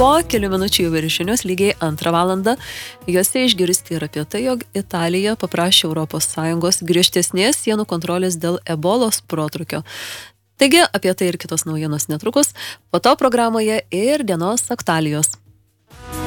po kelių minučių jau ir žinios lygiai 2 valandą. Juose išgirsti ir apie tai, jog Italija paprašė ES griežtesnės sienų kontrolės dėl ebolos protrūkio. Taigi apie tai ir kitos naujienos netrukus, po to programoje ir dienos aktualijos.